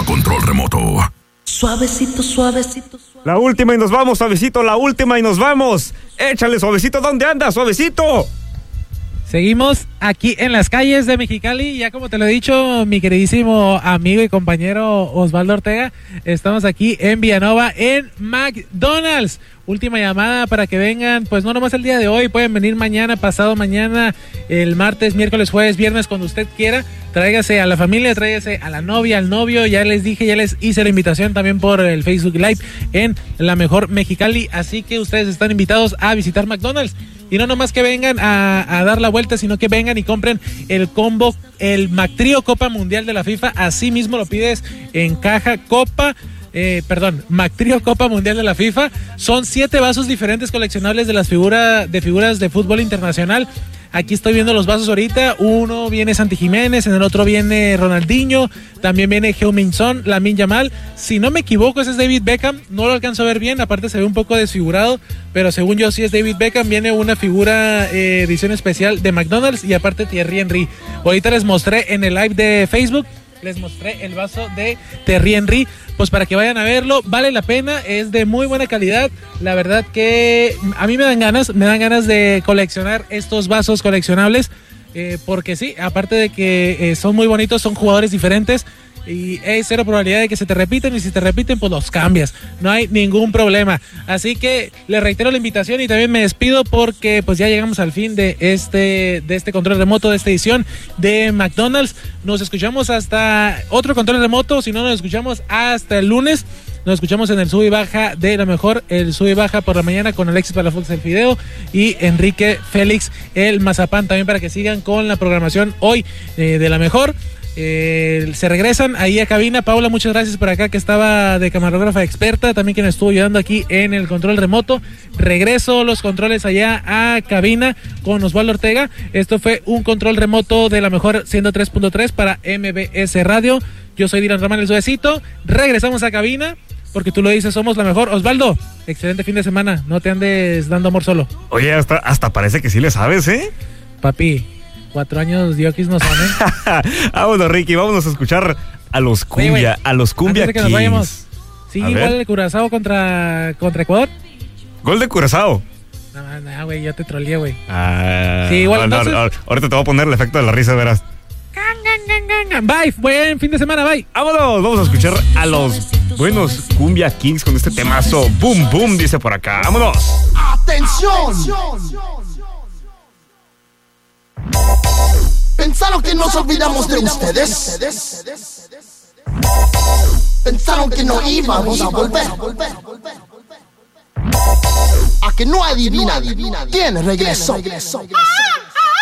control remoto. Suavecito, suavecito, suavecito. La última y nos vamos, suavecito, la última y nos vamos. Échale, suavecito, ¿dónde andas, suavecito? Seguimos aquí en las calles de Mexicali, ya como te lo he dicho, mi queridísimo amigo y compañero Osvaldo Ortega, estamos aquí en Villanova, en McDonald's. Última llamada para que vengan, pues no nomás el día de hoy, pueden venir mañana, pasado mañana, el martes, miércoles, jueves, viernes, cuando usted quiera. Tráigase a la familia, tráigase a la novia, al novio, ya les dije, ya les hice la invitación también por el Facebook Live en La Mejor Mexicali, así que ustedes están invitados a visitar McDonald's. Y no nomás que vengan a dar la vuelta, sino que vengan y compren el combo, el McTrio Copa Mundial de la FIFA, así mismo lo pides en caja McTrio Copa Mundial de la FIFA. Son 7 vasos diferentes coleccionables de las figuras de fútbol internacional. Aquí estoy viendo los vasos ahorita. Uno viene Santi Jiménez, en el otro viene Ronaldinho, también viene Heung-min Son, Lamine Yamal. Si no me equivoco, ese es David Beckham. No lo alcanzo a ver bien, aparte se ve un poco desfigurado, pero según yo sí es David Beckham. Viene una figura edición especial de McDonald's y aparte Thierry Henry. Ahorita les mostré en el live de Facebook, les mostré el vaso de Thierry Henry, pues para que vayan a verlo, vale la pena, es de muy buena calidad. La verdad que a mí me dan ganas de coleccionar estos vasos coleccionables, porque sí, aparte de que son muy bonitos, son jugadores diferentes y hay cero probabilidad de que se te repiten, y si te repiten pues los cambias, no hay ningún problema. Así que les reitero la invitación y también me despido porque pues ya llegamos al fin de este control remoto, de esta edición de McDonald's. Nos escuchamos hasta otro control remoto, si no nos escuchamos hasta el lunes. Nos escuchamos en el sub y baja de La Mejor, el sub y baja por la mañana con Alexis Palafox el Fideo y Enrique Félix el Mazapán, también para que sigan con la programación hoy de La Mejor. Se regresan ahí a cabina. Paula, muchas gracias por acá, que estaba de camarógrafa experta, también quien estuvo ayudando aquí en el control remoto. Regreso los controles allá a cabina con Osvaldo Ortega. Esto fue un control remoto de La Mejor 103.3 para MBS Radio. Yo soy Dylan Román, el suavecito. Regresamos a cabina porque tú lo dices, somos La Mejor. Osvaldo, excelente fin de semana, no te andes dando amor solo. Oye, hasta parece que sí le sabes, ¿eh? Papi, 4 años diokis no son, ¿eh? Vámonos, Ricky, vámonos a escuchar a los Cumbia, Oye, a los Cumbia antes de que Kings. nos vayamos, ¿sí igual el Curazao contra Ecuador? Gol de Curazao. No, güey, yo te troleé, güey. Sí, igual entonces. Ahorita te voy a poner el efecto de la risa, verás. Bye, buen fin de semana, bye. Vámonos, vamos a escuchar a los buenos Cumbia Kings con este temazo. Boom, boom, dice por acá. Vámonos. ¡Atención! ¿Pensaron que nos olvidamos de ustedes? ¿Pensaron que no íbamos a volver? ¿A que no adivinan quién regresó?